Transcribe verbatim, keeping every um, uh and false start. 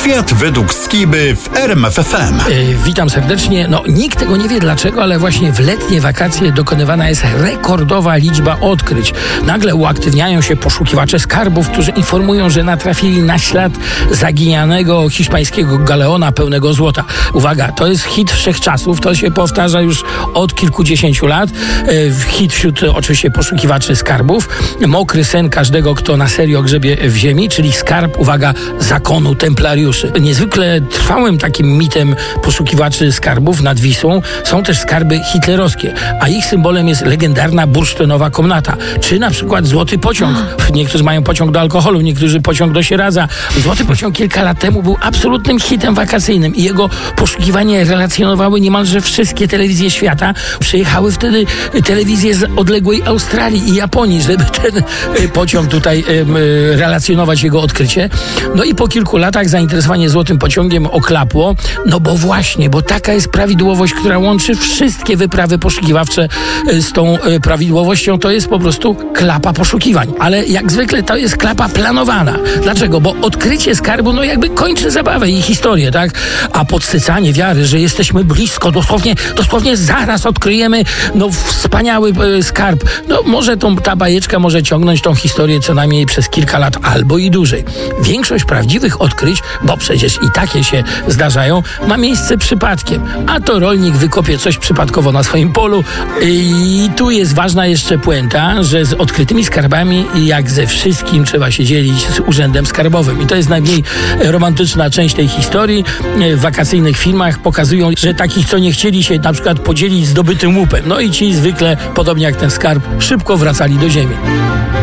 Świat według Skiby w R M F F M. Yy, witam serdecznie. No, nikt tego nie wie dlaczego, ale właśnie w letnie wakacje dokonywana jest rekordowa liczba odkryć. Nagle uaktywniają się poszukiwacze skarbów, którzy informują, że natrafili na ślad zaginianego hiszpańskiego galeona pełnego złota. Uwaga, to jest hit wszechczasów, to się powtarza już od kilkudziesięciu lat. Yy, hit wśród oczywiście poszukiwaczy skarbów. Mokry sen każdego, kto na serio grzebie w ziemi, czyli skarb, uwaga, zakonu templariuszy. Niezwykle trwałym takim mitem poszukiwaczy skarbów nad Wisłą są też skarby hitlerowskie, a ich symbolem jest legendarna bursztynowa komnata, czy na przykład złoty pociąg. Niektórzy mają pociąg do alkoholu, niektórzy pociąg do sieradza. Złoty pociąg kilka lat temu był absolutnym hitem wakacyjnym i jego poszukiwanie relacjonowały niemalże wszystkie telewizje świata. Przyjechały wtedy telewizje z odległej Australii i Japonii, żeby ten pociąg tutaj relacjonować jego odkrycie. No i po kilku latach zainteresowanie złotym pociągiem oklapło, no bo właśnie, bo taka jest prawidłowość, która łączy wszystkie wyprawy poszukiwawcze z tą prawidłowością, to jest po prostu klapa poszukiwań. Ale jak zwykle to jest klapa planowana. Dlaczego? Bo odkrycie skarbu, no jakby kończy zabawę i historię, tak? A podsycanie wiary, że jesteśmy blisko, dosłownie, dosłownie zaraz odkryjemy, no wspaniały e, skarb. No może tą, ta bajeczka może ciągnąć tą historię co najmniej przez kilka lat albo i dłużej. Większość prawdziwych odkryć, bo przecież i takie się zdarzają, ma miejsce przypadkiem. A to rolnik wykopie coś przypadkowo na swoim polu i tu jest ważna jeszcze puenta, że z odkrytymi skarbami jak ze wszystkim trzeba się dzielić z urzędem skarbowym. I to jest najmniej romantyczna część tej historii. W wakacyjnych filmach pokazują, że takich, co nie chcieli się na przykład podzielić zdobytym łupem. No i ci zwykle, podobnie jak ten skarb, szybko wracali do ziemi.